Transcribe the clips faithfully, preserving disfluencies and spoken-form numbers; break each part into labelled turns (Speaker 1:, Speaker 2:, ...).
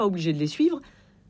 Speaker 1: pas obligé de les suivre.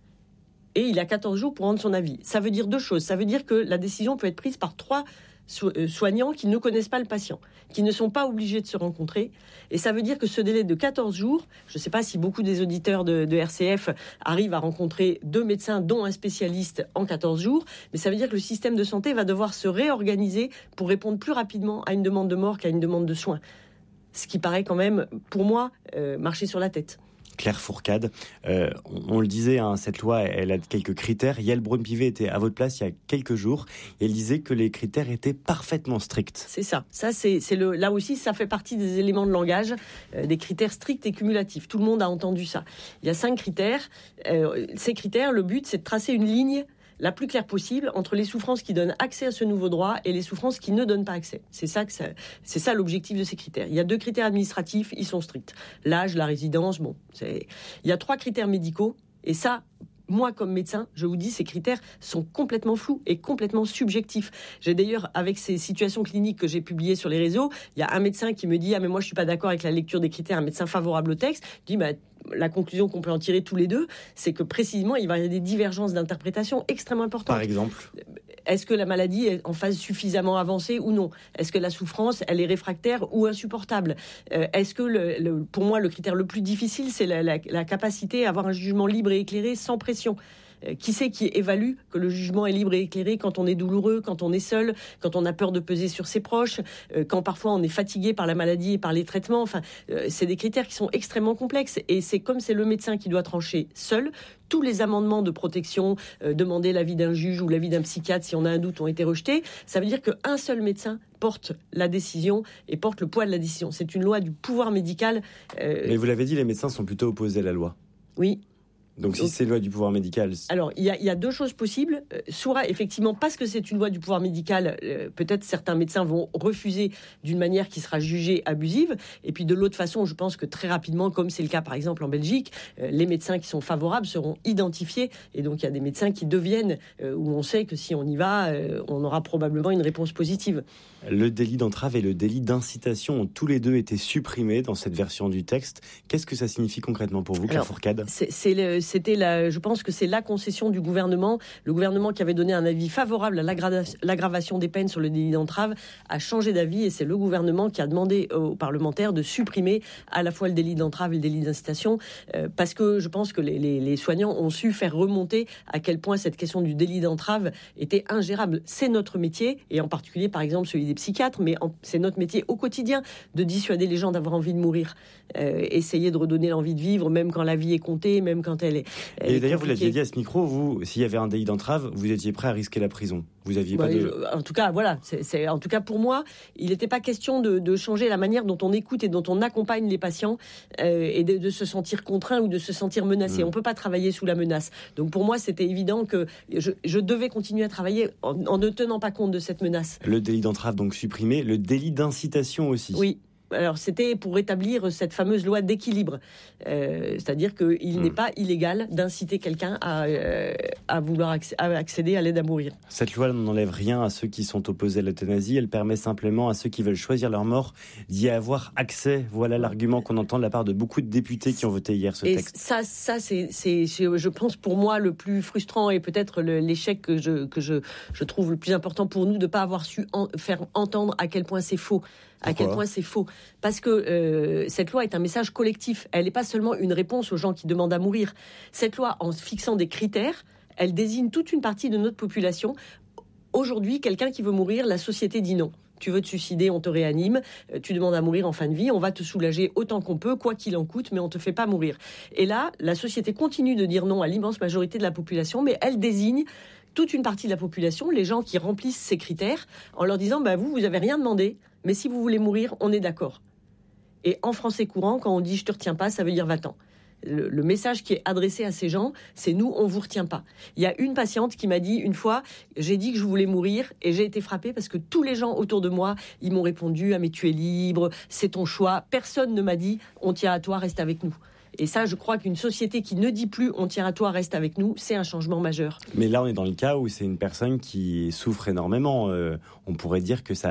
Speaker 1: Et il a quatorze jours pour rendre son avis. Ça veut dire deux choses. Ça veut dire que la décision peut être prise par trois soignants qui ne connaissent pas le patient, qui ne sont pas obligés de se rencontrer. Et ça veut dire que ce délai de quatorze jours, je ne sais pas si beaucoup des auditeurs de, de R C F arrivent à rencontrer deux médecins, dont un spécialiste, en quatorze jours, mais ça veut dire que le système de santé va devoir se réorganiser pour répondre plus rapidement à une demande de mort qu'à une demande de soins. Ce qui paraît quand même, pour moi, euh, marcher sur la tête.
Speaker 2: Claire Fourcade, euh, on, on le disait, hein, cette loi, elle a quelques critères. Yael Braun-Pivet était à votre place il y a quelques jours et elle disait que les critères étaient parfaitement stricts.
Speaker 1: C'est ça. Ça, c'est, c'est le, là aussi, ça fait partie des éléments de langage, euh, des critères stricts et cumulatifs. Tout le monde a entendu ça. Il y a cinq critères. Euh, ces critères, le but, c'est de tracer une ligne la plus claire possible entre les souffrances qui donnent accès à ce nouveau droit et les souffrances qui ne donnent pas accès. C'est ça, que ça, c'est ça l'objectif de ces critères. Il y a deux critères administratifs, ils sont stricts. L'âge, la résidence, bon. C'est... Il y a trois critères médicaux, et ça, moi, comme médecin, je vous dis, ces critères sont complètement flous et complètement subjectifs. J'ai d'ailleurs, avec ces situations cliniques que j'ai publiées sur les réseaux, il y a un médecin qui me dit « Ah, mais moi, je suis pas d'accord avec la lecture des critères », un médecin favorable au texte, dit bah, « La conclusion qu'on peut en tirer tous les deux, c'est que précisément, il va y avoir des divergences d'interprétation extrêmement importantes. »
Speaker 2: Par exemple ?
Speaker 1: Est-ce que la maladie est en phase suffisamment avancée ou non ? Est-ce que la souffrance, elle est réfractaire ou insupportable ? euh, Est-ce que, le, le, pour moi, le critère le plus difficile, c'est la, la, la capacité à avoir un jugement libre et éclairé sans pression ? Qui c'est qui évalue que le jugement est libre et éclairé quand on est douloureux, quand on est seul, quand on a peur de peser sur ses proches, quand parfois on est fatigué par la maladie et par les traitements. Enfin, c'est des critères qui sont extrêmement complexes. Et c'est comme c'est le médecin qui doit trancher seul. Tous les amendements de protection, euh, demander l'avis d'un juge ou l'avis d'un psychiatre si on a un doute, ont été rejetés. Ça veut dire qu'un seul médecin porte la décision et porte le poids de la décision. C'est une loi du pouvoir médical. Euh...
Speaker 2: Mais vous l'avez dit, les médecins sont plutôt opposés à la loi.
Speaker 1: Oui.
Speaker 2: Donc, si c'est une loi du pouvoir médical...
Speaker 1: Alors, il y a, il y a deux choses possibles. Euh, soit, effectivement, parce que c'est une loi du pouvoir médical, euh, peut-être certains médecins vont refuser d'une manière qui sera jugée abusive. Et puis, de l'autre façon, je pense que très rapidement, comme c'est le cas, par exemple, en Belgique, euh, les médecins qui sont favorables seront identifiés. Et donc, il y a des médecins qui deviennent, euh, où on sait que si on y va, euh, on aura probablement une réponse positive.
Speaker 2: Le délit d'entrave et le délit d'incitation ont tous les deux été supprimés dans cette version du texte. Qu'est-ce que ça signifie concrètement pour vous, Claire Fourcade ?
Speaker 1: c'est, c'est le, C'était la, je pense que c'est la concession du gouvernement. Le gouvernement qui avait donné un avis favorable à l'aggra- l'aggravation des peines sur le délit d'entrave a changé d'avis, et c'est le gouvernement qui a demandé aux parlementaires de supprimer à la fois le délit d'entrave et le délit d'incitation, euh, parce que je pense que les, les, les soignants ont su faire remonter à quel point cette question du délit d'entrave était ingérable. C'est notre métier, et en particulier par exemple celui des psychiatres, mais en, c'est notre métier au quotidien de dissuader les gens d'avoir envie de mourir, euh, essayer de redonner l'envie de vivre, même quand la vie est comptée, même quand elle est
Speaker 2: Et d'ailleurs, vous l'aviez dit à ce micro, vous, s'il y avait un délit d'entrave, vous étiez prêt à risquer la prison. Vous aviez
Speaker 1: ouais,
Speaker 2: pas de...
Speaker 1: En tout cas, voilà. C'est, c'est, en tout cas, pour moi, il n'était pas question de, de changer la manière dont on écoute et dont on accompagne les patients, euh, et de, de se sentir contraint ou de se sentir menacé. Mmh. On ne peut pas travailler sous la menace. Donc pour moi, c'était évident que je, je devais continuer à travailler en, en ne tenant pas compte de cette menace.
Speaker 2: Le délit d'entrave donc supprimé, le délit d'incitation aussi.
Speaker 1: Oui. Alors, c'était pour rétablir cette fameuse loi d'équilibre. Euh, c'est-à-dire qu'il mmh. n'est pas illégal d'inciter quelqu'un à, euh, à vouloir acc- à accéder à l'aide à mourir.
Speaker 2: Cette loi n'enlève rien à ceux qui sont opposés à l'euthanasie. Elle permet simplement à ceux qui veulent choisir leur mort d'y avoir accès. Voilà l'argument qu'on entend de la part de beaucoup de députés qui ont voté hier ce
Speaker 1: et
Speaker 2: texte.
Speaker 1: Ça, ça c'est, c'est, je pense, pour moi, le plus frustrant et peut-être le, l'échec que, je, que je, je trouve le plus important pour nous, de ne pas avoir su en, faire entendre à quel point c'est faux. À quel point c'est faux. Parce que euh, cette loi est un message collectif. Elle n'est pas seulement une réponse aux gens qui demandent à mourir. Cette loi, en fixant des critères, elle désigne toute une partie de notre population. Aujourd'hui, quelqu'un qui veut mourir, la société dit non. Tu veux te suicider, on te réanime. Tu demandes à mourir en fin de vie, on va te soulager autant qu'on peut, quoi qu'il en coûte, mais on te fait pas mourir. Et là, la société continue de dire non à l'immense majorité de la population, mais elle désigne toute une partie de la population, les gens qui remplissent ces critères, en leur disant bah, « vous, vous avez rien demandé, mais si vous voulez mourir, on est d'accord ». Et en français courant, quand on dit « je te retiens pas », ça veut dire « va-t'en ». Le, le message qui est adressé à ces gens, c'est « nous, on vous retient pas ». Il y a une patiente qui m'a dit une fois, j'ai dit que je voulais mourir et j'ai été frappée parce que tous les gens autour de moi, ils m'ont répondu « ah mais tu es libre, c'est ton choix ». Personne ne m'a dit « on tient à toi, reste avec nous ». Et ça, je crois qu'une société qui ne dit plus « on tient à toi, reste avec nous », c'est un changement majeur.
Speaker 2: Mais là, on est dans le cas où c'est une personne qui souffre énormément. Euh, on pourrait dire que ça...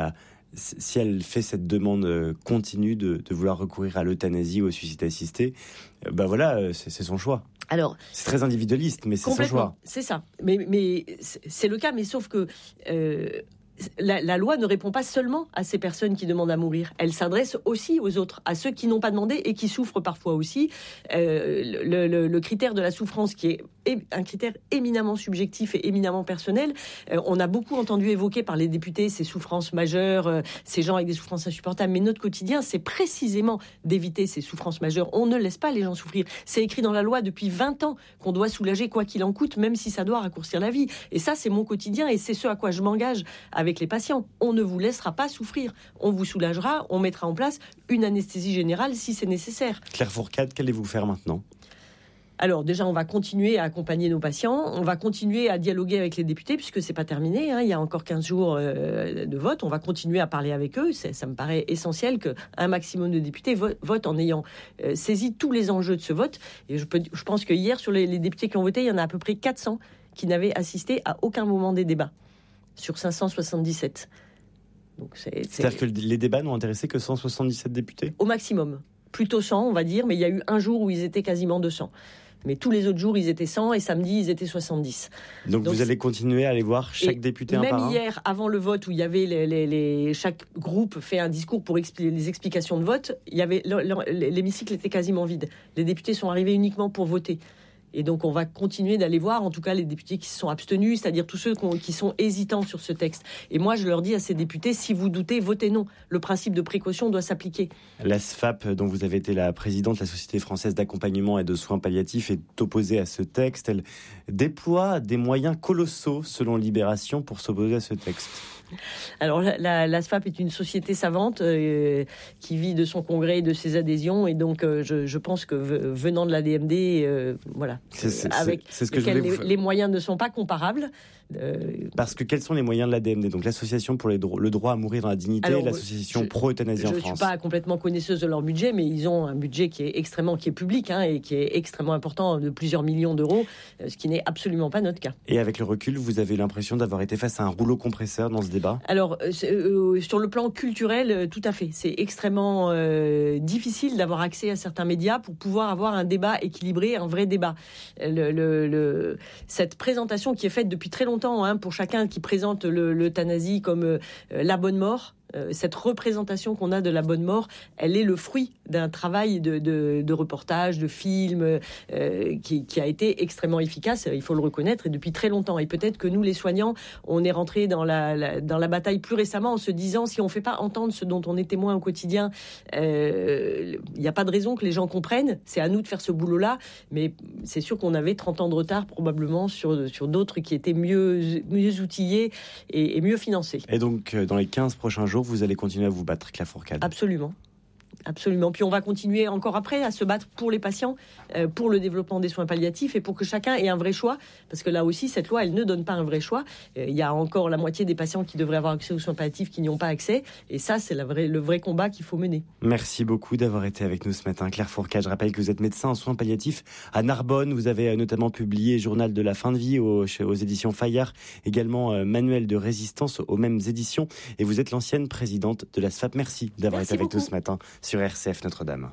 Speaker 2: si elle fait cette demande continue de, de vouloir recourir à l'euthanasie ou au suicide assisté, ben voilà, c'est, c'est son choix.
Speaker 1: Alors,
Speaker 2: c'est très individualiste, mais c'est son choix.
Speaker 1: C'est ça. Mais, mais c'est le cas, mais sauf que euh, la, la loi ne répond pas seulement à ces personnes qui demandent à mourir. Elle s'adresse aussi aux autres, à ceux qui n'ont pas demandé et qui souffrent parfois aussi. Euh, le, le, le critère de la souffrance, qui est un critère éminemment subjectif et éminemment personnel. Euh, on a beaucoup entendu évoquer par les députés ces souffrances majeures, euh, ces gens avec des souffrances insupportables. Mais notre quotidien, c'est précisément d'éviter ces souffrances majeures. On ne laisse pas les gens souffrir. C'est écrit dans la loi depuis vingt ans qu'on doit soulager quoi qu'il en coûte, même si ça doit raccourcir la vie. Et ça, c'est mon quotidien et c'est ce à quoi je m'engage avec les patients. On ne vous laissera pas souffrir. On vous soulagera, on mettra en place une anesthésie générale si c'est nécessaire.
Speaker 2: Claire Fourcade, qu'allez-vous faire maintenant ?
Speaker 1: Alors déjà, on va continuer à accompagner nos patients, on va continuer à dialoguer avec les députés, puisque c'est pas terminé, hein, il y a encore quinze jours euh, de vote, on va continuer à parler avec eux, c'est, ça me paraît essentiel qu'un maximum de députés vo- votent en ayant euh, saisi tous les enjeux de ce vote. Et je, peux, je pense que hier, sur les, les députés qui ont voté, il y en a à peu près quatre cents qui n'avaient assisté à aucun moment des débats, sur cinq cent soixante-dix-sept. Donc c'est, c'est...
Speaker 2: C'est-à-dire que les débats n'ont intéressé que cent soixante-dix-sept députés ?
Speaker 1: Au maximum, plutôt cent on va dire, mais il y a eu un jour où ils étaient quasiment deux cents. Mais tous les autres jours, ils étaient cent et samedi, ils étaient soixante-dix.
Speaker 2: Donc, Donc vous allez continuer à aller voir chaque député un par un ?
Speaker 1: Même hier, avant le vote, où il y avait les, les, les, chaque groupe fait un discours pour expli- les explications de vote, il y avait, l'hémicycle était quasiment vide. Les députés sont arrivés uniquement pour voter. Et donc, on va continuer d'aller voir, en tout cas, les députés qui se sont abstenus, c'est-à-dire tous ceux qui sont hésitants sur ce texte. Et moi, je leur dis à ces députés, si vous doutez, votez non. Le principe de précaution doit s'appliquer.
Speaker 2: La S F A P, dont vous avez été la présidente, la Société française d'accompagnement et de soins palliatifs, est opposée à ce texte. Elle déploie des moyens colossaux, selon Libération, pour s'opposer à ce texte.
Speaker 1: Alors, la, la, la S F A P est une société savante euh, qui vit de son congrès et de ses adhésions. Et donc, euh, je, je pense que venant de la D M D, euh, voilà,
Speaker 2: c'est, c'est,
Speaker 1: avec
Speaker 2: c'est ce que
Speaker 1: lesquels
Speaker 2: je
Speaker 1: les, les moyens ne sont pas comparables.
Speaker 2: Euh... Parce que quels sont les moyens de l'A D M D ? Donc l'association pour les dro- le droit à mourir dans la dignité, alors, l'association je, pro-euthanasie en France.
Speaker 1: Je ne suis pas complètement connaisseuse de leur budget, mais ils ont un budget qui est extrêmement, qui est public hein, et qui est extrêmement important, de plusieurs millions d'euros, ce qui n'est absolument pas notre cas.
Speaker 2: Et avec le recul, vous avez l'impression d'avoir été face à un rouleau compresseur dans ce débat ?
Speaker 1: Alors euh, sur le plan culturel, euh, tout à fait. C'est extrêmement euh, difficile d'avoir accès à certains médias pour pouvoir avoir un débat équilibré, un vrai débat. Le, le, le, cette présentation qui est faite depuis très longtemps, Hein, pour chacun qui présente le, l'euthanasie comme euh, la bonne mort, euh, cette représentation qu'on a de la bonne mort, elle est le fruit d'un travail de, de, de reportage, de film euh, qui, qui a été extrêmement efficace, il faut le reconnaître, et depuis très longtemps. Et peut-être que nous, les soignants, on est rentrés dans la, la, dans la bataille plus récemment en se disant, si on ne fait pas entendre ce dont on est témoin au quotidien, il euh, n'y a pas de raison que les gens comprennent, c'est à nous de faire ce boulot-là, mais c'est sûr qu'on avait trente ans de retard probablement sur, sur d'autres qui étaient mieux, mieux outillés et, et mieux financés.
Speaker 2: Et donc, dans les quinze prochains jours, vous allez continuer à vous battre, Claire Fourcade ?
Speaker 1: Absolument. Absolument. Puis on va continuer encore après à se battre pour les patients, euh, pour le développement des soins palliatifs et pour que chacun ait un vrai choix. Parce que là aussi, cette loi, elle ne donne pas un vrai choix. Euh, il y a encore la moitié des patients qui devraient avoir accès aux soins palliatifs qui n'y ont pas accès. Et ça, c'est la vraie, le vrai combat qu'il faut mener. Merci
Speaker 2: beaucoup d'avoir été avec nous ce matin, Claire Fourcade. Je rappelle que vous êtes médecin en soins palliatifs à Narbonne. Vous avez notamment publié Journal de la fin de vie aux, aux éditions Fayard. Également euh, Manuel de résistance aux mêmes éditions. Et vous êtes l'ancienne présidente de la S F A P. Merci d'avoir
Speaker 1: Merci
Speaker 2: été avec
Speaker 1: beaucoup.
Speaker 2: nous ce matin sur R C F Notre-Dame.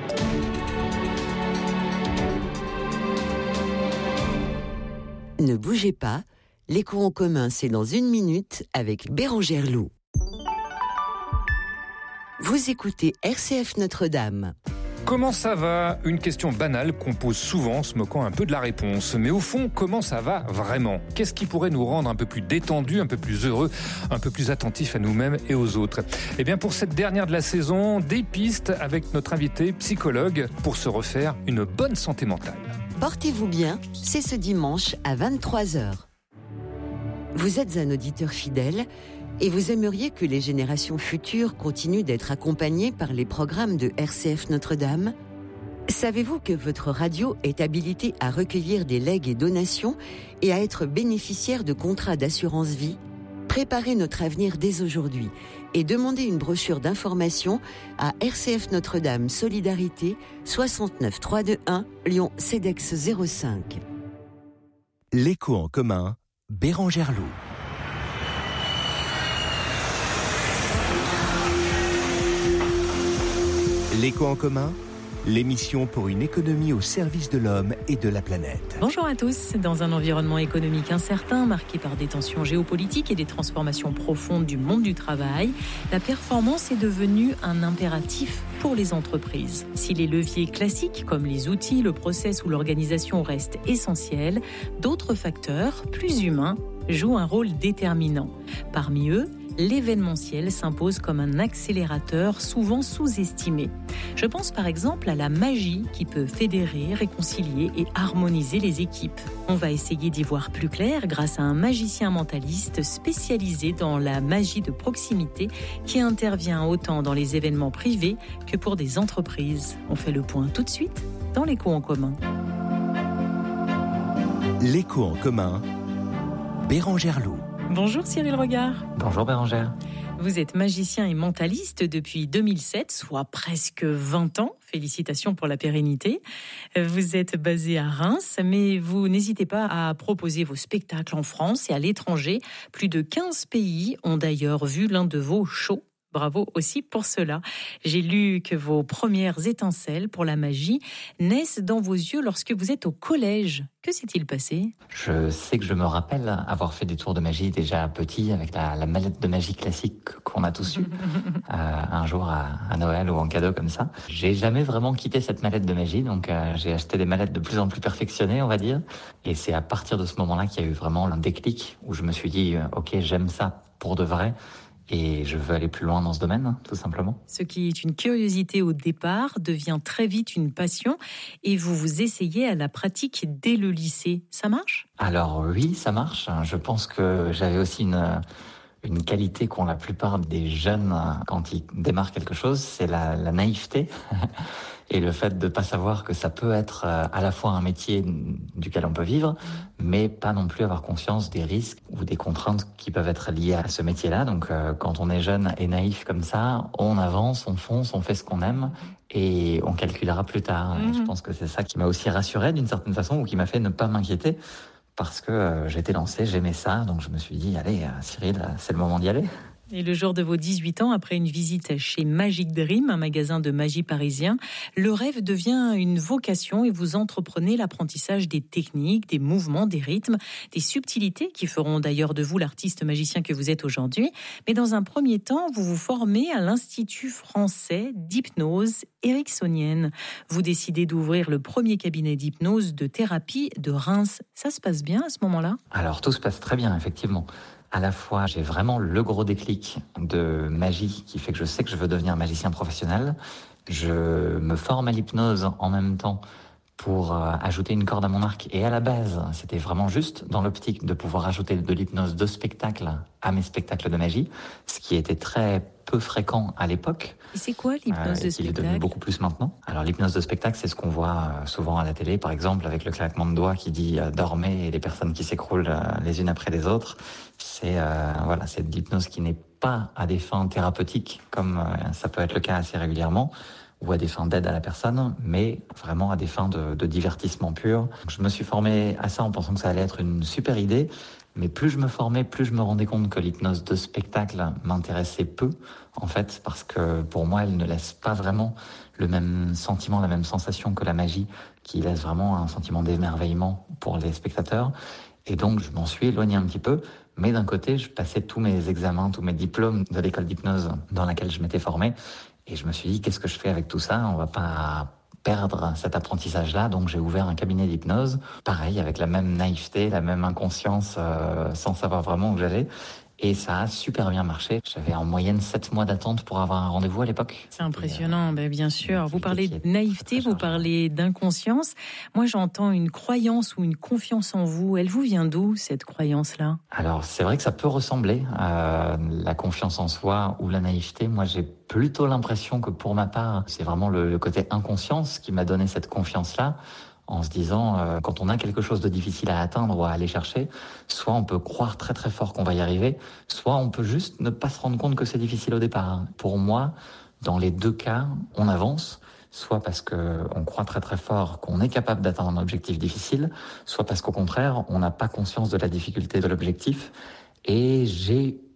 Speaker 3: Ne bougez pas, l'écho en commun, c'est dans une minute avec Bérangère Loup. Vous écoutez R C F Notre-Dame.
Speaker 4: Comment ça va ? Une question banale qu'on pose souvent, se moquant un peu de la réponse. Mais au fond, comment ça va vraiment ? Qu'est-ce qui pourrait nous rendre un peu plus détendus, un peu plus heureux, un peu plus attentifs à nous-mêmes et aux autres ? Eh bien, pour cette dernière de la saison, des pistes avec notre invité psychologue pour se refaire une bonne santé mentale.
Speaker 3: Portez-vous bien, c'est ce dimanche à vingt-trois heures. Vous êtes un auditeur fidèle et vous aimeriez que les générations futures continuent d'être accompagnées par les programmes de R C F Notre-Dame ? Savez-vous que votre radio est habilitée à recueillir des legs et donations et à être bénéficiaire de contrats d'assurance vie ? Préparez notre avenir dès aujourd'hui et demandez une brochure d'information à R C F Notre-Dame Solidarité soixante-neuf trois cent vingt-et-un Lyon CEDEX zéro cinq.
Speaker 5: L'écho en commun, Bérangère Loup. L'éco en commun, l'émission pour une économie au service de l'homme et de la planète.
Speaker 6: Bonjour à tous. Dans un environnement économique incertain, marqué par des tensions géopolitiques et des transformations profondes du monde du travail, la performance est devenue un impératif pour les entreprises. Si les leviers classiques, comme les outils, le process ou l'organisation restent essentiels, d'autres facteurs, plus humains, jouent un rôle déterminant. Parmi eux, l'événementiel s'impose comme un accélérateur souvent sous-estimé. Je pense par exemple à la magie qui peut fédérer, réconcilier et harmoniser les équipes. On va essayer d'y voir plus clair grâce à un magicien mentaliste spécialisé dans la magie de proximité qui intervient autant dans les événements privés que pour des entreprises. On fait le point tout de suite dans l'éco en commun.
Speaker 5: L'éco en commun, Bérangère Loup.
Speaker 6: Bonjour Cyril Regard.
Speaker 7: Bonjour Bérangère.
Speaker 6: Vous êtes magicien et mentaliste depuis deux mille sept, soit presque vingt ans. Félicitations pour la pérennité. Vous êtes basé à Reims, mais vous n'hésitez pas à proposer vos spectacles en France et à l'étranger. Plus de quinze pays ont d'ailleurs vu l'un de vos shows. Bravo aussi pour cela. J'ai lu que vos premières étincelles pour la magie naissent dans vos yeux lorsque vous êtes au collège. Que s'est-il passé ?
Speaker 7: Je sais que je me rappelle avoir fait des tours de magie déjà petit avec la, la mallette de magie classique qu'on a tous eu euh, un jour à, à Noël ou en cadeau comme ça. J'ai jamais vraiment quitté cette mallette de magie, donc euh, j'ai acheté des mallettes de plus en plus perfectionnées, on va dire. Et c'est à partir de ce moment-là qu'il y a eu vraiment un déclic où je me suis dit, euh, ok, j'aime ça pour de vrai. Et je veux aller plus loin dans ce domaine, tout simplement.
Speaker 6: Ce qui est une curiosité au départ devient très vite une passion et vous vous essayez à la pratique dès le lycée. Ça marche ?
Speaker 7: Alors oui, ça marche. Je pense que j'avais aussi une, une qualité qu'ont la plupart des jeunes quand ils démarrent quelque chose, c'est la, la naïveté. Et le fait de ne pas savoir que ça peut être à la fois un métier duquel on peut vivre, mais pas non plus avoir conscience des risques ou des contraintes qui peuvent être liées à ce métier-là. Donc euh, quand on est jeune et naïf comme ça, on avance, on fonce, on fait ce qu'on aime et on calculera plus tard. Mmh. Et je pense que c'est ça qui m'a aussi rassuré d'une certaine façon ou qui m'a fait ne pas m'inquiéter parce que euh, j'étais lancé, j'aimais ça. Donc je me suis dit, allez Cyril, c'est le moment d'y aller.
Speaker 6: Et le jour de vos dix-huit ans, après une visite chez Magic Dream, un magasin de magie parisien, le rêve devient une vocation et vous entreprenez l'apprentissage des techniques, des mouvements, des rythmes, des subtilités qui feront d'ailleurs de vous l'artiste magicien que vous êtes aujourd'hui. Mais dans un premier temps, vous vous formez à l'Institut français d'hypnose ericksonienne. Vous décidez d'ouvrir le premier cabinet d'hypnose de thérapie de Reims. Ça se passe bien à ce moment-là ?
Speaker 7: Alors tout se passe très bien, effectivement. À la fois, j'ai vraiment le gros déclic de magie qui fait que je sais que je veux devenir magicien professionnel. Je me forme à l'hypnose en même temps pour euh, ajouter une corde à mon arc. Et à la base, c'était vraiment juste dans l'optique de pouvoir ajouter de l'hypnose de spectacle à mes spectacles de magie, ce qui était très peu fréquent à l'époque.
Speaker 6: Et c'est quoi l'hypnose euh, de spectacle ? Il est devenu
Speaker 7: beaucoup plus maintenant. Alors l'hypnose de spectacle, c'est ce qu'on voit euh, souvent à la télé, par exemple, avec le claquement de doigts qui dit euh, « dormez » et les personnes qui s'écroulent euh, les unes après les autres. C'est euh, voilà, c'est de l'hypnose qui n'est pas à des fins thérapeutiques, comme euh, ça peut être le cas assez régulièrement, ou à des fins d'aide à la personne, mais vraiment à des fins de, de divertissement pur. Je me suis formé à ça en pensant que ça allait être une super idée, mais plus je me formais, plus je me rendais compte que l'hypnose de spectacle m'intéressait peu, en fait, parce que pour moi, elle ne laisse pas vraiment le même sentiment, la même sensation que la magie, qui laisse vraiment un sentiment d'émerveillement pour les spectateurs. Et donc, je m'en suis éloigné un petit peu. Mais d'un côté, je passais tous mes examens, tous mes diplômes de l'école d'hypnose dans laquelle je m'étais formé. Et je me suis dit, qu'est-ce que je fais avec tout ça ? On va pas perdre cet apprentissage-là. Donc, j'ai ouvert un cabinet d'hypnose. Pareil, avec la même naïveté, la même inconscience, euh, sans savoir vraiment où j'allais. Et ça a super bien marché. J'avais en moyenne sept mois d'attente pour avoir un rendez-vous à l'époque.
Speaker 6: C'est impressionnant, ben bien sûr. Vous parlez de naïveté, vous parlez d'inconscience. Moi, j'entends une croyance ou une confiance en vous. Elle vous vient d'où, cette croyance-là ?
Speaker 7: Alors, c'est vrai que ça peut ressembler à la confiance en soi ou la naïveté. Moi, j'ai plutôt l'impression que pour ma part, c'est vraiment le, le côté inconscience qui m'a donné cette confiance-là. En se disant, euh, quand on a quelque chose de difficile à atteindre ou à aller chercher, soit on peut croire très très fort qu'on va y arriver, soit on peut juste ne pas se rendre compte que c'est difficile au départ. Pour moi, dans les deux cas, on avance, soit parce que on croit très très fort qu'on est capable d'atteindre un objectif difficile, soit parce qu'au contraire, on n'a pas conscience de la difficulté de l'objectif. Et j'ai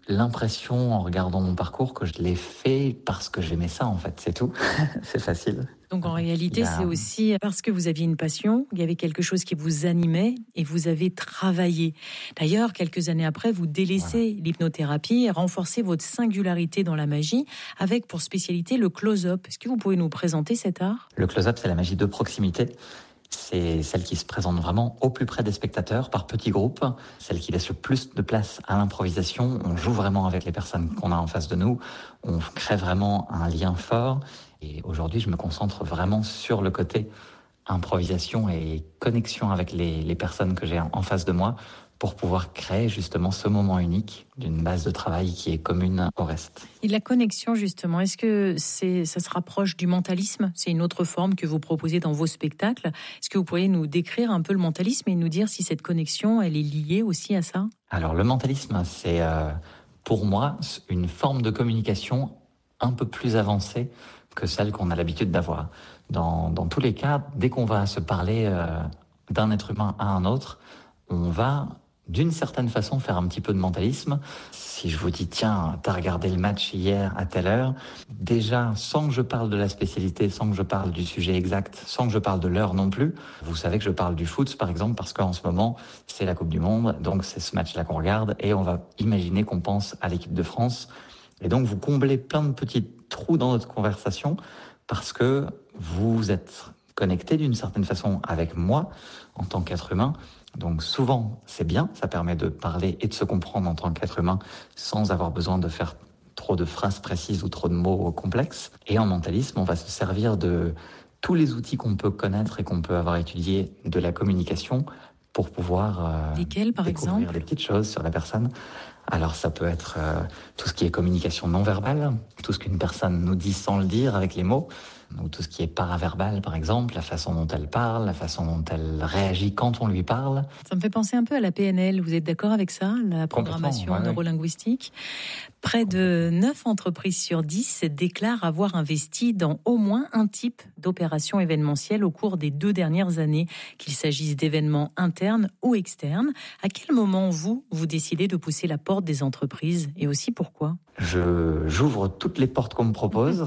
Speaker 7: l'impression, en regardant mon parcours, que je l'ai fait parce que j'aimais ça, en fait, c'est tout. C'est facile.
Speaker 6: Donc en réalité,
Speaker 7: a...
Speaker 6: c'est aussi parce que vous aviez une passion, il y avait quelque chose qui vous animait et vous avez travaillé. D'ailleurs, quelques années après, vous délaissez voilà. l'hypnothérapie et renforcez votre singularité dans la magie avec pour spécialité le close-up. Est-ce que vous pouvez nous présenter cet art ?
Speaker 7: Le close-up, c'est la magie de proximité. C'est celle qui se présente vraiment au plus près des spectateurs, par petits groupes, celle qui laisse le plus de place à l'improvisation. On joue vraiment avec les personnes qu'on a en face de nous, on crée vraiment un lien fort. Et aujourd'hui, je me concentre vraiment sur le côté improvisation et connexion avec les, les personnes que j'ai en face de moi pour pouvoir créer justement ce moment unique d'une base de travail qui est commune au reste.
Speaker 6: Et la connexion justement, est-ce que c'est, ça se rapproche du mentalisme ? C'est une autre forme que vous proposez dans vos spectacles. Est-ce que vous pourriez nous décrire un peu le mentalisme et nous dire si cette connexion, elle est liée aussi à ça ?
Speaker 7: Alors le mentalisme, c'est euh, pour moi une forme de communication un peu plus avancée que celle qu'on a l'habitude d'avoir. Dans, dans tous les cas, dès qu'on va se parler euh, d'un être humain à un autre, on va d'une certaine façon faire un petit peu de mentalisme. Si je vous dis, tiens, t'as regardé le match hier à telle heure, déjà, sans que je parle de la spécialité, sans que je parle du sujet exact, sans que je parle de l'heure non plus, vous savez que je parle du foot, par exemple, parce qu'en ce moment, c'est la Coupe du Monde, donc c'est ce match-là qu'on regarde, et on va imaginer qu'on pense à l'équipe de France. Et donc, vous comblez plein de petits trous dans notre conversation, parce que vous êtes connecté d'une certaine façon avec moi, en tant qu'être humain. Donc souvent, c'est bien, ça permet de parler et de se comprendre en tant qu'être humain sans avoir besoin de faire trop de phrases précises ou trop de mots complexes. Et en mentalisme, on va se servir de tous les outils qu'on peut connaître et qu'on peut avoir étudiés de la communication pour pouvoir euh,
Speaker 6: Lesquels, par
Speaker 7: découvrir
Speaker 6: exemple
Speaker 7: des petites choses sur la personne. Alors ça peut être euh, tout ce qui est communication non verbale, tout ce qu'une personne nous dit sans le dire avec les mots, ou tout ce qui est paraverbal par exemple, la façon dont elle parle, la façon dont elle réagit quand on lui parle.
Speaker 6: Ça me fait penser un peu à la P N L, vous êtes d'accord avec ça, la programmation
Speaker 7: ouais,
Speaker 6: neurolinguistique ? Près de neuf entreprises sur dix déclarent avoir investi dans au moins un type d'opération événementielle au cours des deux dernières années, qu'il s'agisse d'événements internes ou externes. À quel moment, vous, vous décidez de pousser la porte des entreprises et aussi pourquoi ?
Speaker 7: Je, j'ouvre toutes les portes qu'on me propose.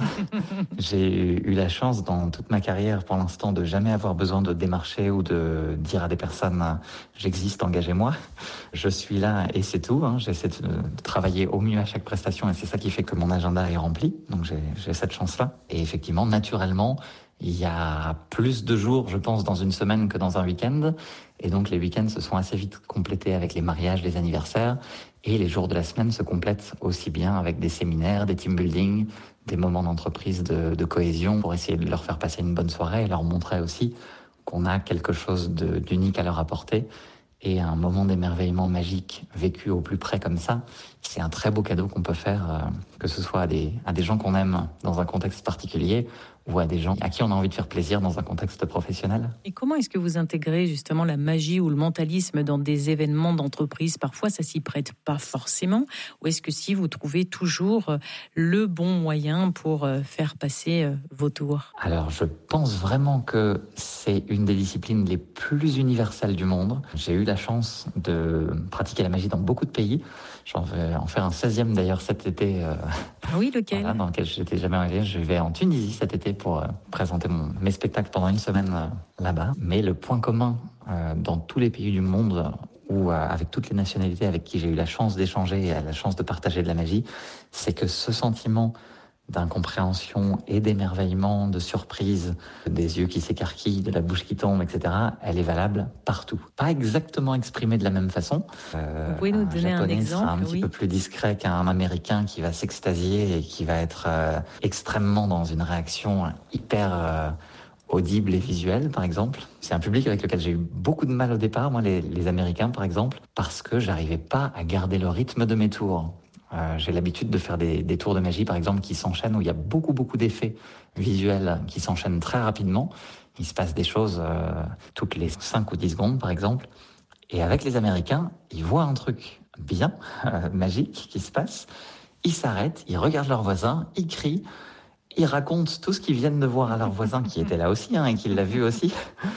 Speaker 7: J'ai eu la chance dans toute ma carrière pour l'instant de jamais avoir besoin de démarcher ou de dire à des personnes « j'existe, engagez-moi ». Je suis là et c'est tout. Hein. J'essaie de, de travailler au mieux à chaque prestation et c'est ça qui fait que mon agenda est rempli. Donc j'ai, j'ai cette chance-là. Et effectivement, naturellement, il y a plus de jours, je pense, dans une semaine que dans un week-end. Et donc les week-ends se sont assez vite complétés avec les mariages, les anniversaires. Et les jours de la semaine se complètent aussi bien avec des séminaires, des team building, des moments d'entreprise de, de cohésion pour essayer de leur faire passer une bonne soirée et leur montrer aussi qu'on a quelque chose de, d'unique à leur apporter. Et un moment d'émerveillement magique vécu au plus près comme ça, c'est un très beau cadeau qu'on peut faire, euh, que ce soit à des, à des gens qu'on aime dans un contexte particulier ou à des gens à qui on a envie de faire plaisir dans un contexte professionnel.
Speaker 6: Et comment est-ce que vous intégrez justement la magie ou le mentalisme dans des événements d'entreprise ? Parfois, ça s'y prête pas forcément. Ou est-ce que si vous trouvez toujours le bon moyen pour faire passer vos tours ?
Speaker 7: Alors, je pense vraiment que c'est une des disciplines les plus universelles du monde. J'ai eu la chance de pratiquer la magie dans beaucoup de pays. J'en vais en faire un seizième d'ailleurs cet été. Euh,
Speaker 6: ah oui, lequel ?
Speaker 7: Voilà, dans lequel je n'étais jamais allé. Je vais en Tunisie cet été pour euh, présenter mon, mes spectacles pendant une semaine euh, là-bas. Mais le point commun euh, dans tous les pays du monde ou euh, avec toutes les nationalités avec qui j'ai eu la chance d'échanger et la chance de partager de la magie, c'est que ce sentiment d'incompréhension et d'émerveillement, de surprise, des yeux qui s'écarquillent, de la bouche qui tombe, et cetera, elle est valable partout. Pas exactement exprimée de la même façon.
Speaker 6: Euh, Vous pouvez nous donner un exemple ?
Speaker 7: Un japonais sera un
Speaker 6: oui.
Speaker 7: petit peu plus discret qu'un américain qui va s'extasier et qui va être euh, extrêmement dans une réaction hyper euh, audible et visuelle, par exemple. C'est un public avec lequel j'ai eu beaucoup de mal au départ, moi, les, les Américains, par exemple, parce que j'arrivais pas à garder le rythme de mes tours. Euh, j'ai l'habitude de faire des, des tours de magie, par exemple, qui s'enchaînent, où il y a beaucoup, beaucoup d'effets visuels qui s'enchaînent très rapidement. Il se passe des choses euh, toutes les cinq ou dix secondes, par exemple. Et avec les Américains, ils voient un truc bien, euh, magique, qui se passe. Ils s'arrêtent, ils regardent leur voisin, ils crient, ils racontent tout ce qu'ils viennent de voir à leur voisin, qui était là aussi, hein, et qui l'a vu aussi.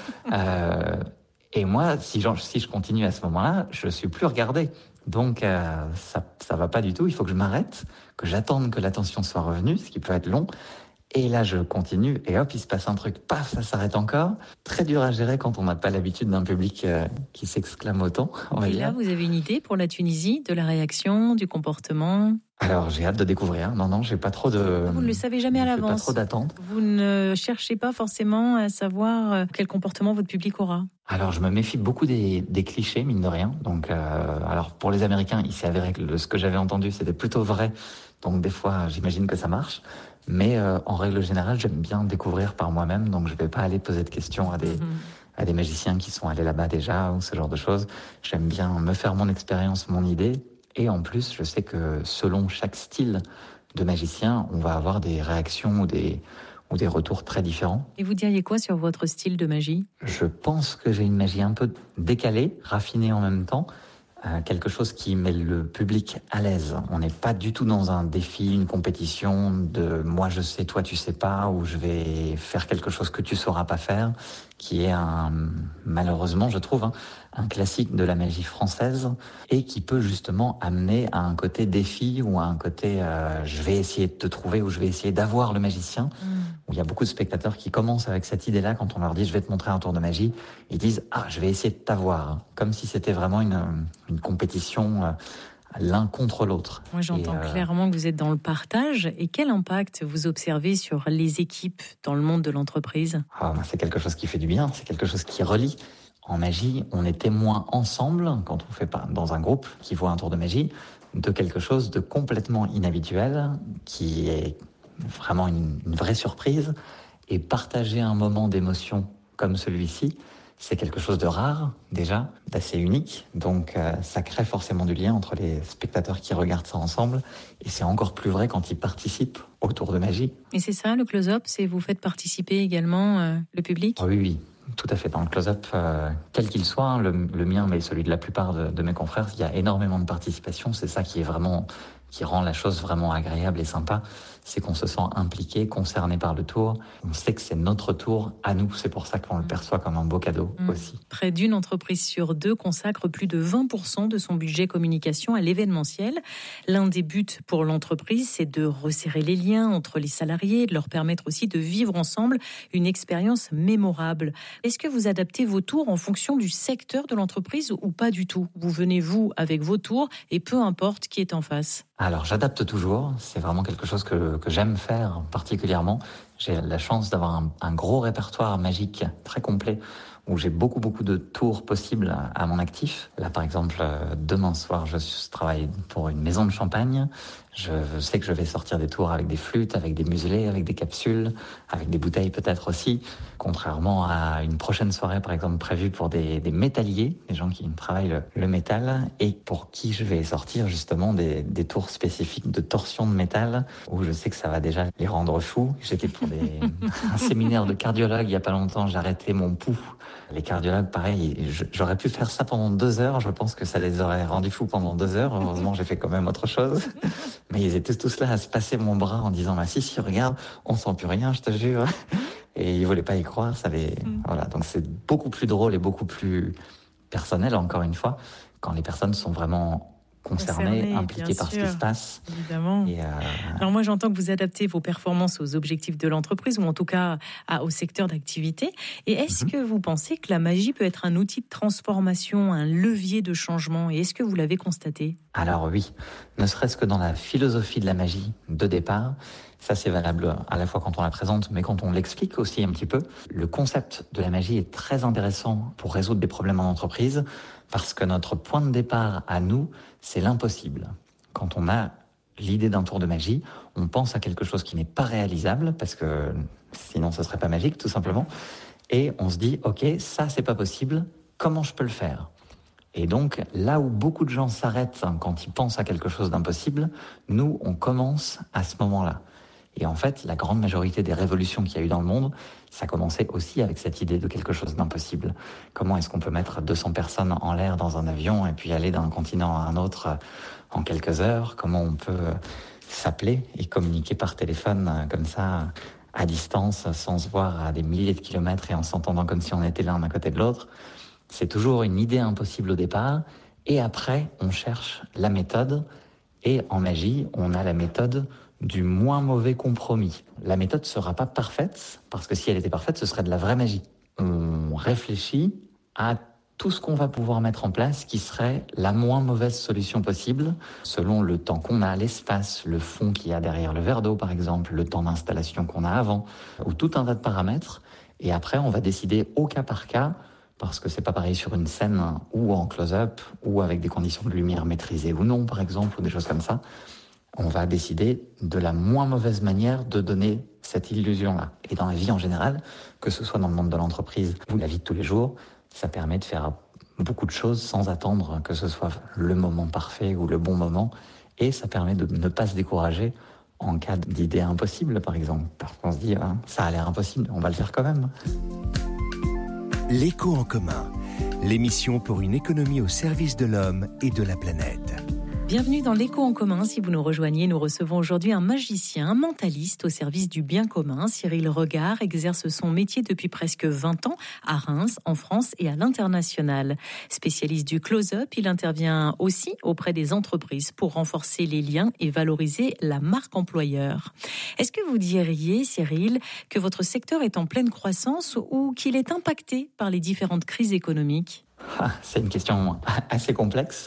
Speaker 7: Euh, et moi, si, genre, si je continue à ce moment-là, je suis plus regardé. Donc, euh, ça, ça va pas du tout, il faut que je m'arrête, que j'attende que l'attention soit revenue, ce qui peut être long. Et là, je continue, et hop, il se passe un truc, paf, ça s'arrête encore. Très dur à gérer quand on n'a pas l'habitude d'un public euh, qui s'exclame autant. On va
Speaker 6: et
Speaker 7: dire.
Speaker 6: là, vous avez une idée pour la Tunisie, de la réaction, du comportement ?
Speaker 7: Alors, j'ai hâte de découvrir. Non, non, j'ai pas trop de...
Speaker 6: Vous ne le savez jamais à l'avance.
Speaker 7: Pas trop d'attente.
Speaker 6: Vous ne cherchez pas forcément à savoir quel comportement votre public aura.
Speaker 7: Alors, je me méfie beaucoup des, des clichés, mine de rien. Donc, euh, alors pour les Américains, il s'est avéré que le, ce que j'avais entendu, c'était plutôt vrai. Donc, des fois, j'imagine que ça marche. Mais euh, en règle générale, j'aime bien découvrir par moi-même. Donc, je vais pas aller poser de questions à des... Mm-hmm. à des magiciens qui sont allés là-bas déjà ou ce genre de choses. J'aime bien me faire mon expérience, mon idée. Et en plus, je sais que selon chaque style de magicien, on va avoir des réactions ou des, ou des retours très différents.
Speaker 6: Et vous diriez quoi sur votre style de magie ?
Speaker 7: Je pense que j'ai une magie un peu décalée, raffinée en même temps. Euh, quelque chose qui met le public à l'aise. On n'est pas du tout dans un défi, une compétition de moi je sais, toi tu sais pas, ou je vais faire quelque chose que tu sauras pas faire, qui est un, malheureusement je trouve, hein, un classique de la magie française et qui peut justement amener à un côté défi ou à un côté euh, je vais essayer de te trouver ou je vais essayer d'avoir le magicien. Mmh. Où il y a beaucoup de spectateurs qui commencent avec cette idée-là quand on leur dit je vais te montrer un tour de magie, ils disent ah je vais essayer de t'avoir, comme si c'était vraiment une, une compétition euh, l'un contre l'autre.
Speaker 6: Moi j'entends euh... clairement que vous êtes dans le partage. Et quel impact vous observez sur les équipes dans le monde de l'entreprise ?
Speaker 7: Ah, ben, c'est quelque chose qui fait du bien, c'est quelque chose qui relie. En magie, on est témoin ensemble, quand on fait pas dans un groupe qui voit un tour de magie, de quelque chose de complètement inhabituel, qui est vraiment une, une vraie surprise. Et partager un moment d'émotion comme celui-ci, c'est quelque chose de rare, déjà, d'assez unique. Donc euh, ça crée forcément du lien entre les spectateurs qui regardent ça ensemble. Et c'est encore plus vrai quand ils participent au tour de magie.
Speaker 6: Et c'est ça, le close-up, c'est vous faites participer également euh, le public ?
Speaker 7: Oh, oui, oui. Tout à fait. Dans le close-up, euh, quel qu'il soit, hein, le, le mien, mais celui de la plupart de, de mes confrères, il y a énormément de participation. C'est ça qui est vraiment, qui rend la chose vraiment agréable et sympa. C'est qu'on se sent impliqué, concerné par le tour. On sait que c'est notre tour à nous. C'est pour ça qu'on le perçoit comme un beau cadeau mmh. aussi.
Speaker 6: Près d'une entreprise sur deux consacre plus de vingt pour cent de son budget communication à l'événementiel. L'un des buts pour l'entreprise, c'est de resserrer les liens entre les salariés, de leur permettre aussi de vivre ensemble une expérience mémorable. Est-ce que vous adaptez vos tours en fonction du secteur de l'entreprise ou pas du tout ? Vous venez, vous, avec vos tours et peu importe qui est en face.
Speaker 7: Alors, j'adapte toujours. C'est vraiment quelque chose que, que j'aime faire particulièrement. J'ai la chance d'avoir un, un gros répertoire magique très complet où j'ai beaucoup, beaucoup de tours possibles à, à mon actif. Là, par exemple, demain soir, je travaille pour une maison de champagne. Je sais que je vais sortir des tours avec des flûtes, avec des muselets, avec des capsules, avec des bouteilles peut-être aussi. Contrairement à une prochaine soirée, par exemple, prévue pour des, des métalliers, des gens qui travaillent le, le métal, et pour qui je vais sortir justement des, des tours spécifiques de torsion de métal, où je sais que ça va déjà les rendre fous. J'étais pour des, un séminaire de cardiologue il y a pas longtemps, j'ai arrêté mon pouls. Les cardiologues, pareil, j'aurais pu faire ça pendant deux heures. Je pense que ça les aurait rendus fous pendant deux heures. Heureusement, j'ai fait quand même autre chose. Mais ils étaient tous là à se passer mon bras en disant bah, « si, si, regarde, on sent plus rien, je te jure ». Et ils voulaient pas y croire. Ça les... mm. Voilà. Donc c'est beaucoup plus drôle et beaucoup plus personnel, encore une fois, quand les personnes sont vraiment concernées, Concerné, impliquées par sûr, ce qui se passe.
Speaker 6: Évidemment. Et euh... Alors moi, j'entends que vous adaptez vos performances aux objectifs de l'entreprise, ou en tout cas à, au secteur d'activité. Et est-ce mm-hmm. que vous pensez que la magie peut être un outil de transformation, un levier de changement ? Et est-ce que vous l'avez constaté ?
Speaker 7: Alors oui, ne serait-ce que dans la philosophie de la magie de départ, ça c'est valable à la fois quand on la présente, mais quand on l'explique aussi un petit peu. Le concept de la magie est très intéressant pour résoudre des problèmes en entreprise, parce que notre point de départ à nous, c'est l'impossible. Quand on a l'idée d'un tour de magie, on pense à quelque chose qui n'est pas réalisable, parce que sinon ce serait pas magique tout simplement, et on se dit ok, ça c'est pas possible, comment je peux le faire ? Et donc, là où beaucoup de gens s'arrêtent quand ils pensent à quelque chose d'impossible, nous, on commence à ce moment-là. Et en fait, la grande majorité des révolutions qu'il y a eu dans le monde, ça commençait aussi avec cette idée de quelque chose d'impossible. Comment est-ce qu'on peut mettre deux cents personnes en l'air dans un avion et puis aller d'un continent à un autre en quelques heures ? Comment on peut s'appeler et communiquer par téléphone comme ça, à distance, sans se voir à des milliers de kilomètres et en s'entendant comme si on était l'un à côté de l'autre ? C'est toujours une idée impossible au départ, et après, on cherche la méthode Et en magie, on a la méthode du moins mauvais compromis. La méthode ne sera pas parfaite, parce que si elle était parfaite, ce serait de la vraie magie. On réfléchit à tout ce qu'on va pouvoir mettre en place qui serait la moins mauvaise solution possible, selon le temps qu'on a, l'espace, le fond qu'il y a derrière le verre d'eau par exemple, le temps d'installation qu'on a avant, ou tout un tas de paramètres. Et après, on va décider au cas par cas, parce que c'est pas pareil sur une scène ou en close-up, ou avec des conditions de lumière maîtrisées ou non par exemple, ou des choses comme ça. On va décider de la moins mauvaise manière de donner cette illusion-là. Et dans la vie en général, que ce soit dans le monde de l'entreprise ou la vie de tous les jours, ça permet de faire beaucoup de choses sans attendre que ce soit le moment parfait ou le bon moment. Et ça permet de ne pas se décourager en cas d'idée impossible, par exemple. Parce qu'on se dit, hein, ça a l'air impossible, on va le faire quand même.
Speaker 5: L'écho en commun, l'émission pour une économie au service de l'homme et de la planète.
Speaker 6: Bienvenue dans l'Écho en commun. Si vous nous rejoignez, nous recevons aujourd'hui un magicien, un mentaliste au service du bien commun. Cyril Regard exerce son métier depuis presque vingt ans à Reims, en France et à l'international. Spécialiste du close-up, il intervient aussi auprès des entreprises pour renforcer les liens et valoriser la marque employeur. Est-ce que vous diriez, Cyril, que votre secteur est en pleine croissance ou qu'il est impacté par les différentes crises économiques ?
Speaker 7: Ah, c'est une question assez complexe.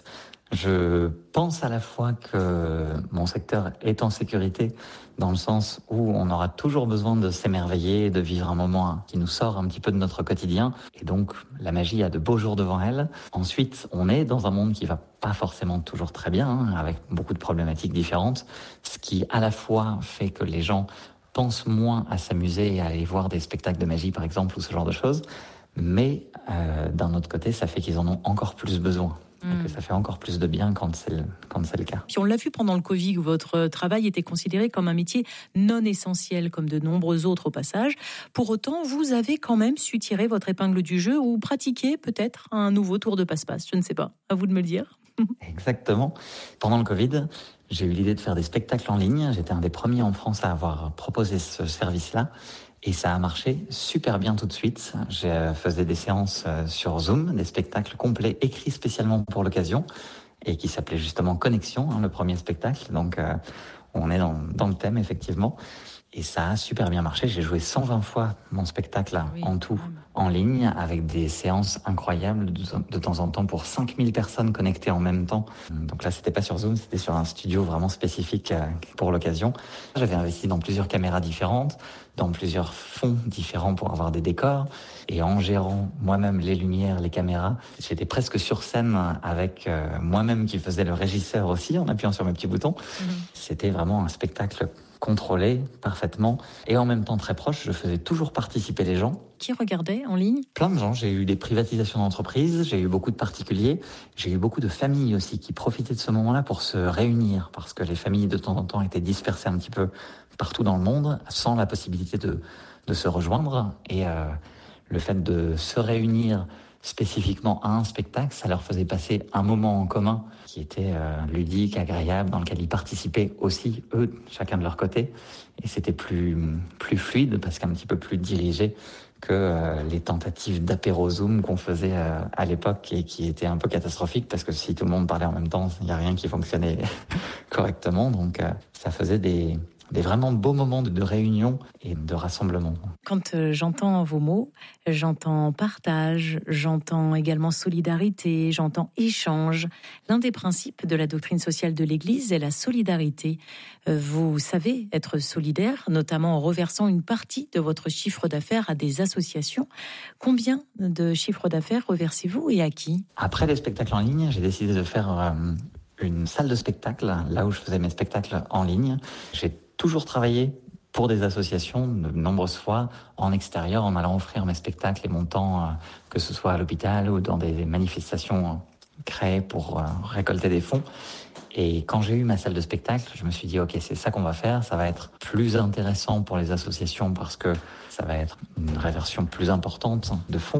Speaker 7: Je pense à la fois que mon secteur est en sécurité dans le sens où on aura toujours besoin de s'émerveiller, de vivre un moment qui nous sort un petit peu de notre quotidien. Et donc, la magie a de beaux jours devant elle. Ensuite, on est dans un monde qui va pas forcément toujours très bien, hein, avec beaucoup de problématiques différentes, ce qui à la fois fait que les gens pensent moins à s'amuser et à aller voir des spectacles de magie, par exemple, ou ce genre de choses. Mais euh, d'un autre côté, ça fait qu'ils en ont encore plus besoin. Et que ça fait encore plus de bien quand c'est le, quand c'est le cas.
Speaker 6: Puis on l'a vu pendant le Covid, où votre travail était considéré comme un métier non essentiel, comme de nombreux autres au passage. Pour autant, vous avez quand même su tirer votre épingle du jeu ou pratiquer peut-être un nouveau tour de passe-passe. Je ne sais pas, à vous de me le dire.
Speaker 7: Exactement. Pendant le Covid, j'ai eu l'idée de faire des spectacles en ligne. J'étais un des premiers en France à avoir proposé ce service-là. Et ça a marché super bien tout de suite. Je faisais des séances sur Zoom, des spectacles complets écrits spécialement pour l'occasion et qui s'appelait justement Connexion, hein, le premier spectacle. Donc euh, on est dans, dans le thème effectivement. Et ça a super bien marché. J'ai joué cent vingt fois mon spectacle là, oui, en tout, en ligne, avec des séances incroyables de, de temps en temps pour cinq mille personnes connectées en même temps. Donc là, c'était pas sur Zoom, c'était sur un studio vraiment spécifique pour l'occasion. J'avais investi dans plusieurs caméras différentes, dans plusieurs fonds différents pour avoir des décors. Et en gérant moi-même les lumières, les caméras, j'étais presque sur scène avec euh, moi-même qui faisais le régisseur aussi, en appuyant sur mes petits boutons. Mmh. C'était vraiment un spectacle contrôlé parfaitement et en même temps très proche. Je faisais toujours participer les gens.
Speaker 6: Qui regardait en ligne ?
Speaker 7: Plein de gens. J'ai eu des privatisations d'entreprises, j'ai eu beaucoup de particuliers, j'ai eu beaucoup de familles aussi qui profitaient de ce moment-là pour se réunir parce que les familles de temps en temps étaient dispersées un petit peu partout dans le monde sans la possibilité de, de se rejoindre. Et euh, le fait de se réunir spécifiquement à un spectacle, ça leur faisait passer un moment en commun qui était euh, ludique, agréable, dans lequel ils participaient aussi, eux, chacun de leur côté. Et c'était plus, plus fluide, parce qu'un petit peu plus dirigé que euh, les tentatives d'apéro Zoom qu'on faisait euh, à l'époque et qui étaient un peu catastrophiques, parce que si tout le monde parlait en même temps, il n'y a rien qui fonctionnait correctement. Donc euh, ça faisait des... des vraiment beaux moments de, de réunion et de rassemblement.
Speaker 6: Quand euh, j'entends vos mots, j'entends partage, j'entends également solidarité, j'entends échange. L'un des principes de la doctrine sociale de l'Église est la solidarité. Euh, vous savez être solidaire, notamment en reversant une partie de votre chiffre d'affaires à des associations. Combien de chiffre d'affaires reversez-vous et à qui ?
Speaker 7: Après les spectacles en ligne, j'ai décidé de faire euh, une salle de spectacle, là où je faisais mes spectacles en ligne. J'ai toujours travaillé pour des associations de nombreuses fois en extérieur en allant offrir mes spectacles et mon temps, euh, que ce soit à l'hôpital ou dans des manifestations euh, créées pour euh, récolter des fonds. Et quand j'ai eu ma salle de spectacle, je me suis dit ok, c'est ça qu'on va faire, ça va être plus intéressant pour les associations parce que ça va être une réversion plus importante de fonds.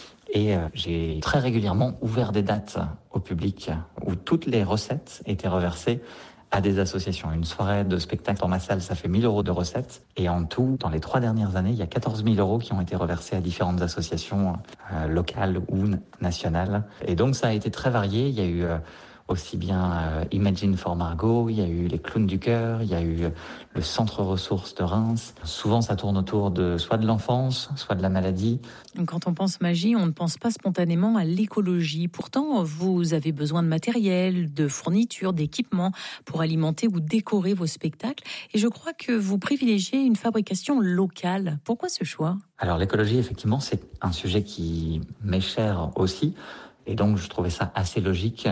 Speaker 7: Et euh, j'ai très régulièrement ouvert des dates au public où toutes les recettes étaient reversées à des associations. Une soirée de spectacle dans ma salle, ça fait mille euros de recettes. Et en tout, dans les trois dernières années, il y a quatorze mille euros qui ont été reversés à différentes associations euh, locales ou nationales. Et donc, ça a été très varié. Il y a eu euh, aussi bien euh, Imagine for Margot, il y a eu les Clowns du Cœur, il y a eu le Centre Ressources de Reims. Souvent, ça tourne autour de soit de l'enfance, soit de la maladie.
Speaker 6: Quand on pense magie, on ne pense pas spontanément à l'écologie. Pourtant, vous avez besoin de matériel, de fournitures, d'équipements pour alimenter ou décorer vos spectacles. Et je crois que vous privilégiez une fabrication locale. Pourquoi ce choix ?
Speaker 7: Alors l'écologie, effectivement, c'est un sujet qui m'est cher aussi. Et donc, je trouvais ça assez logique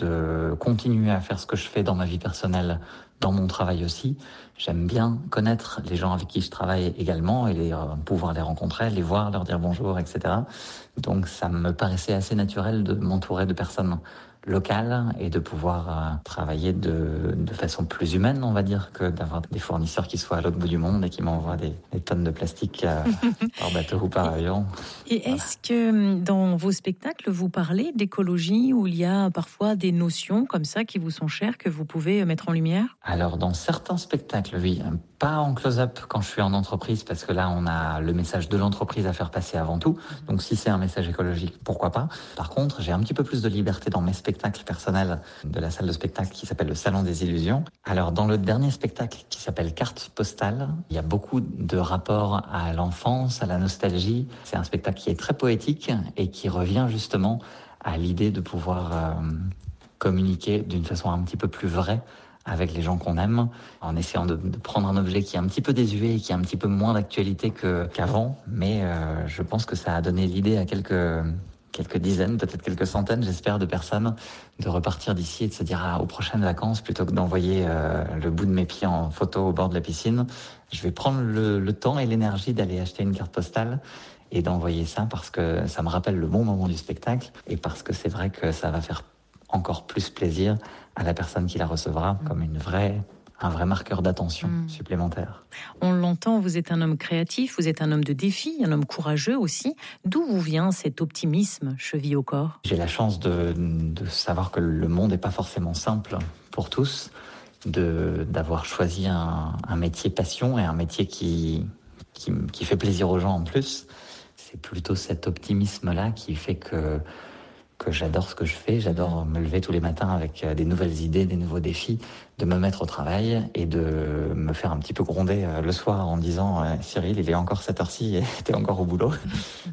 Speaker 7: de continuer à faire ce que je fais dans ma vie personnelle, dans mon travail aussi. J'aime bien connaître les gens avec qui je travaille également et les, euh, pouvoir les rencontrer, les voir, leur dire bonjour, et cetera. Donc, ça me paraissait assez naturel de m'entourer de personnes locales et de pouvoir euh, travailler de, de façon plus humaine, on va dire, que d'avoir des fournisseurs qui soient à l'autre bout du monde et qui m'envoient des, des tonnes de plastique euh, par bateau ou par avion.
Speaker 6: Et voilà. Est-ce que dans vos spectacles, vous parlez d'écologie où il y a parfois des notions comme ça qui vous sont chères, que vous pouvez mettre en lumière ?
Speaker 7: Alors, dans certains spectacles, oui. Pas en close-up quand je suis en entreprise, parce que là, on a le message de l'entreprise à faire passer avant tout. Donc, si c'est un message écologique, pourquoi pas ? Par contre, j'ai un petit peu plus de liberté dans mes spectacles personnels de la salle de spectacle qui s'appelle le Salon des Illusions. Alors, dans le dernier spectacle qui s'appelle Carte Postale, il y a beaucoup de rapports à l'enfance, à la nostalgie. C'est un spectacle qui est très poétique et qui revient justement à l'idée de pouvoir euh, communiquer d'une façon un petit peu plus vraie avec les gens qu'on aime, en essayant de, de prendre un objet qui est un petit peu désuet et qui a un petit peu moins d'actualité que, qu'avant. Mais euh, je pense que ça a donné l'idée à quelques, quelques dizaines, peut-être quelques centaines, j'espère, de personnes de repartir d'ici et de se dire ah, aux prochaines vacances, plutôt que d'envoyer euh, le bout de mes pieds en photo au bord de la piscine, je vais prendre le, le temps et l'énergie d'aller acheter une carte postale et d'envoyer ça parce que ça me rappelle le bon moment du spectacle et parce que c'est vrai que ça va faire encore plus plaisir à la personne qui la recevra comme une vraie, un vrai marqueur d'attention mmh. supplémentaire.
Speaker 6: On l'entend, vous êtes un homme créatif, vous êtes un homme de défi, un homme courageux aussi. D'où vous vient cet optimisme chevillé au corps ?
Speaker 7: J'ai la chance de, de savoir que le monde n'est pas forcément simple pour tous, de, d'avoir choisi un, un métier passion et un métier qui, qui, qui fait plaisir aux gens en plus. C'est plutôt cet optimisme-là qui fait que que j'adore ce que je fais, j'adore me lever tous les matins avec des nouvelles idées, des nouveaux défis, de me mettre au travail et de me faire un petit peu gronder le soir en disant « Cyril, il est encore cette heure-ci et t'es encore au boulot, reviens ».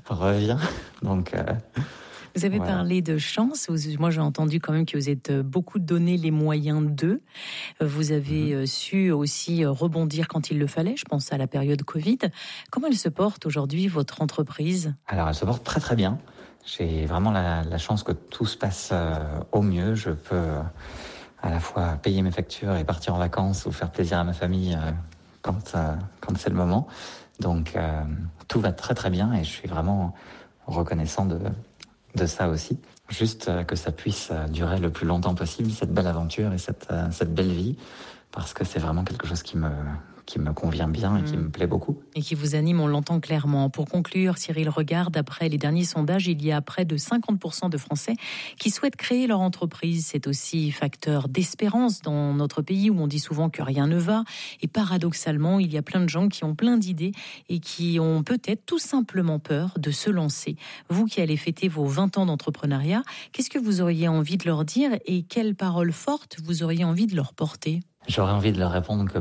Speaker 7: Donc, euh,
Speaker 6: vous avez voilà. parlé de chance, moi j'ai entendu quand même que vous êtes beaucoup donné les moyens d'eux. Vous avez mmh. su aussi rebondir quand il le fallait, je pense à la période Covid. Comment elle se porte aujourd'hui, votre entreprise ?
Speaker 7: Alors elle se porte très très bien. J'ai vraiment la, la chance que tout se passe euh, au mieux. Je peux euh, à la fois payer mes factures et partir en vacances ou faire plaisir à ma famille euh, quand, euh, quand c'est le moment. Donc euh, tout va très très bien et je suis vraiment reconnaissant de, de ça aussi. Juste euh, que ça puisse euh, durer le plus longtemps possible, cette belle aventure et cette, euh, cette belle vie, parce que c'est vraiment quelque chose qui me... qui me convient bien et qui me plaît beaucoup.
Speaker 6: Et qui vous anime, on l'entend clairement. Pour conclure, Cyril Regard, d'après les derniers sondages, il y a près de cinquante pour cent de Français qui souhaitent créer leur entreprise. C'est aussi facteur d'espérance dans notre pays où on dit souvent que rien ne va. Et paradoxalement, il y a plein de gens qui ont plein d'idées et qui ont peut-être tout simplement peur de se lancer. Vous qui allez fêter vos vingt ans d'entrepreneuriat, qu'est-ce que vous auriez envie de leur dire et quelles paroles fortes vous auriez envie de leur porter ?
Speaker 7: J'aurais envie de leur répondre que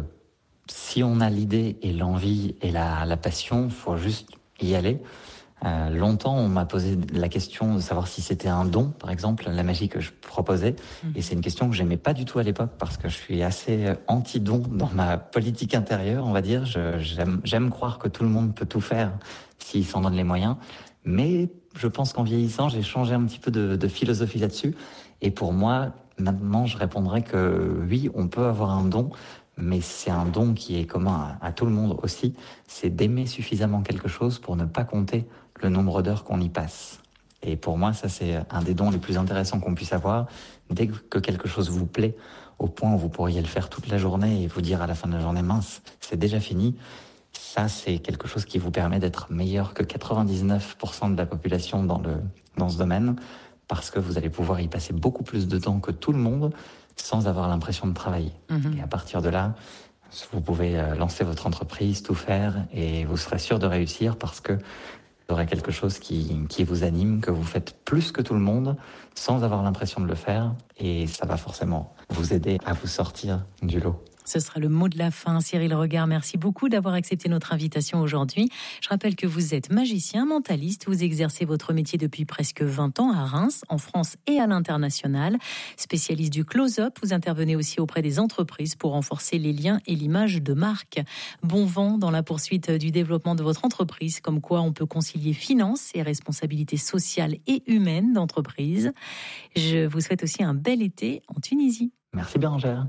Speaker 7: si on a l'idée et l'envie et la, la passion, il faut juste y aller. Euh, longtemps, on m'a posé la question de savoir si c'était un don, par exemple, la magie que je proposais. Mmh. Et c'est une question que j'aimais pas du tout à l'époque parce que je suis assez anti-don dans ma politique intérieure, on va dire. Je, j'aime, j'aime croire que tout le monde peut tout faire s'il s'en donne les moyens. Mais je pense qu'en vieillissant, j'ai changé un petit peu de, de philosophie là-dessus. Et pour moi, maintenant, je répondrais que oui, on peut avoir un don, mais c'est un don qui est commun à, à tout le monde aussi, c'est d'aimer suffisamment quelque chose pour ne pas compter le nombre d'heures qu'on y passe. Et pour moi, ça c'est un des dons les plus intéressants qu'on puisse avoir. Dès que quelque chose vous plaît, au point où vous pourriez le faire toute la journée et vous dire à la fin de la journée, mince, c'est déjà fini, ça c'est quelque chose qui vous permet d'être meilleur que quatre-vingt-dix-neuf pour cent de la population dans, le, dans ce domaine, parce que vous allez pouvoir y passer beaucoup plus de temps que tout le monde, sans avoir l'impression de travailler. Mmh. Et à partir de là, vous pouvez lancer votre entreprise, tout faire, et vous serez sûr de réussir parce que Vous aurez quelque chose qui, qui vous anime, que vous faites plus que tout le monde, sans avoir l'impression de le faire, et ça va forcément vous aider à vous sortir du lot.
Speaker 6: Ce sera le mot de la fin. Cyril Regard, merci beaucoup d'avoir accepté notre invitation aujourd'hui. Je rappelle que vous êtes magicien, mentaliste. Vous exercez votre métier depuis presque vingt ans à Reims, en France et à l'international. Spécialiste du close-up, vous intervenez aussi auprès des entreprises pour renforcer les liens et l'image de marque. Bon vent dans la poursuite du développement de votre entreprise, comme quoi on peut concilier finance et responsabilité sociale et humaine d'entreprise. Je vous souhaite aussi un bel été en Tunisie.
Speaker 7: Merci Bérangère.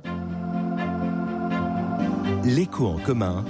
Speaker 5: L'écho en commun,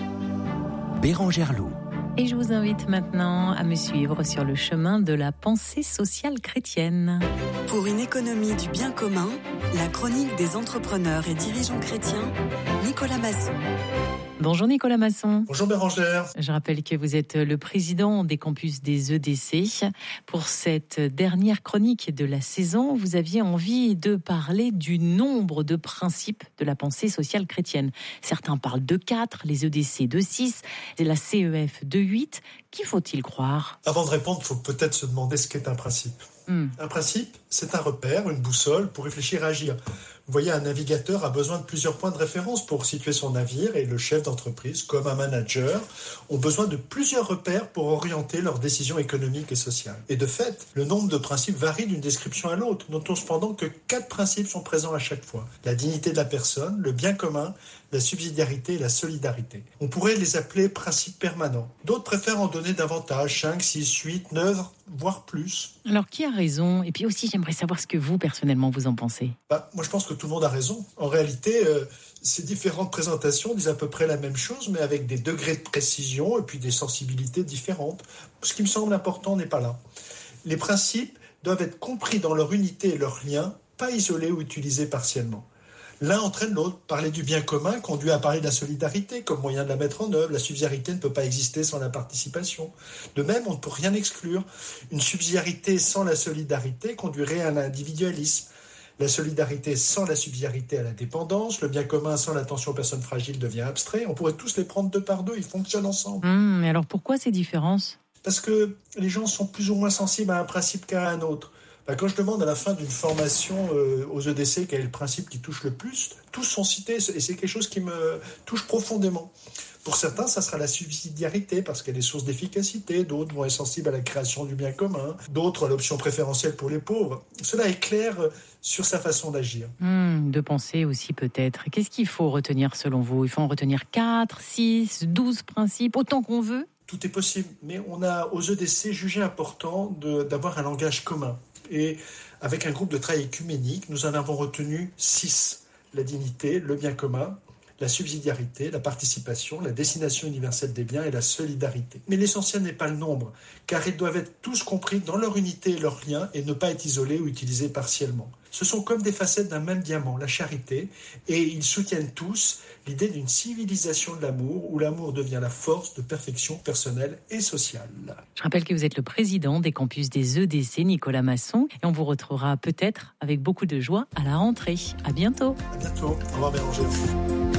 Speaker 5: Bérangère Loup.
Speaker 6: Et je vous invite maintenant à me suivre sur le chemin de la pensée sociale chrétienne.
Speaker 8: Pour une économie du bien commun, la chronique des entrepreneurs et dirigeants chrétiens, Nicolas Masson.
Speaker 6: Bonjour Nicolas Masson.
Speaker 9: Bonjour Bérangère.
Speaker 6: Je rappelle que vous êtes le président des campus des E D C. Pour cette dernière chronique de la saison, vous aviez envie de parler du nombre de principes de la pensée sociale chrétienne. Certains parlent de quatre, les E D C de six, et la C E F de huit. Qui faut-il croire ?
Speaker 9: Avant de répondre, il faut peut-être se demander ce qu'est un principe. Hmm. Un principe, c'est un repère, une boussole pour réfléchir et agir. Vous voyez, un navigateur a besoin de plusieurs points de référence pour situer son navire, et le chef d'entreprise, comme un manager, ont besoin de plusieurs repères pour orienter leurs décisions économiques et sociales. Et de fait, le nombre de principes varie d'une description à l'autre. Notons cependant que quatre principes sont présents à chaque fois. La dignité de la personne, le bien commun, la subsidiarité et la solidarité. On pourrait les appeler principes permanents. D'autres préfèrent en donner davantage, cinq, six, huit, neuf, voire plus.
Speaker 6: Alors qui a raison ? Et puis aussi, j'aimerais savoir ce que vous, personnellement, vous en pensez.
Speaker 9: Bah, moi, je pense que tout le monde a raison. En réalité, euh, ces différentes présentations disent à peu près la même chose, mais avec des degrés de précision et puis des sensibilités différentes. Ce qui me semble important n'est pas là. Les principes doivent être compris dans leur unité et leur lien, pas isolés ou utilisés partiellement. L'un entraîne l'autre. Parler du bien commun conduit à parler de la solidarité comme moyen de la mettre en œuvre. La subsidiarité ne peut pas exister sans la participation. De même, on ne peut rien exclure. Une subsidiarité sans la solidarité conduirait à l'individualisme. La solidarité sans la subsidiarité à la dépendance. Le bien commun sans l'attention aux personnes fragiles devient abstrait. On pourrait tous les prendre deux par deux. Ils fonctionnent ensemble.
Speaker 6: Mmh, mais alors pourquoi ces différences ?
Speaker 9: Parce que les gens sont plus ou moins sensibles à un principe qu'à un autre. Quand je demande à la fin d'une formation euh, aux E D C quel est le principe qui touche le plus, tous sont cités et c'est quelque chose qui me touche profondément. Pour certains, ça sera la subsidiarité parce qu'elle est source d'efficacité, d'autres vont être sensibles à la création du bien commun, d'autres à l'option préférentielle pour les pauvres. Cela est clair sur sa façon d'agir.
Speaker 6: Mmh, de penser aussi peut-être. Qu'est-ce qu'il faut retenir selon vous ? Il faut en retenir quatre, six, douze principes, autant qu'on veut ?
Speaker 9: Tout est possible, mais on a aux E D C jugé important de, d'avoir un langage commun. Et avec un groupe de travail œcuménique, nous en avons retenu six. La dignité, le bien commun, la subsidiarité, la participation, la destination universelle des biens et la solidarité. Mais l'essentiel n'est pas le nombre, car ils doivent être tous compris dans leur unité et leur lien et ne pas être isolés ou utilisés partiellement. Ce sont comme des facettes d'un même diamant, la charité, et ils soutiennent tous l'idée d'une civilisation de l'amour, où l'amour devient la force de perfection personnelle et sociale.
Speaker 6: Je rappelle que vous êtes le président des campus des E D C, Nicolas Masson, et on vous retrouvera peut-être avec beaucoup de joie à la rentrée. À bientôt.
Speaker 9: À bientôt. Au revoir Bérangère.